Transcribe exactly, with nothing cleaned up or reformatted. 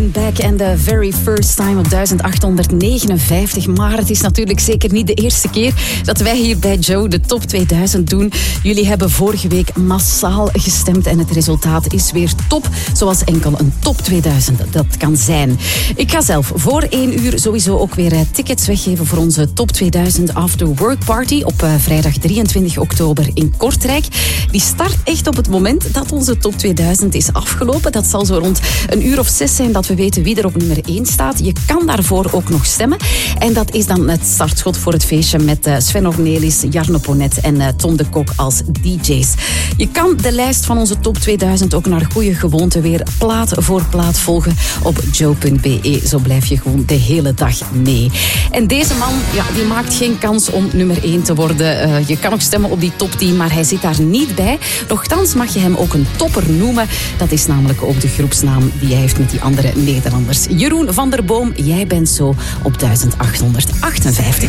Looking Back and the Very First Time op duizend achthonderdnegenenvijftig. Maar het is natuurlijk zeker niet de eerste keer dat wij hier bij Joe de top tweeduizend doen. Jullie hebben vorige week massaal gestemd en het resultaat is weer top, zoals enkel een top tweeduizend dat kan zijn. Ik ga zelf voor één uur sowieso ook weer tickets weggeven voor onze top tweeduizend After Work Party op vrijdag drieëntwintig oktober in Kortrijk. Die start echt op het moment dat onze top tweeduizend is afgelopen. Dat zal zo rond een uur of zes zijn dat we weten wie er op nummer één staat. Je kan daarvoor ook nog stemmen. En dat is dan het startschot voor het feestje met Sven Ornelis, Jarno Ponet en Tom de Kok als D J's. Je kan de lijst van onze top tweeduizend ook naar goede gewoonte weer plaat voor plaat volgen op joe punt b e. Zo blijf je gewoon de hele dag mee. En deze man, ja, die maakt geen kans om nummer één te worden. Uh, je kan ook stemmen op die top tien, maar hij zit daar niet bij. Nochtans mag je hem ook een topper noemen. Dat is namelijk ook de groepsnaam die hij heeft met die andere Nederlanders. Jeroen van der Boom, jij bent zo op duizend achthonderdachtenvijftig.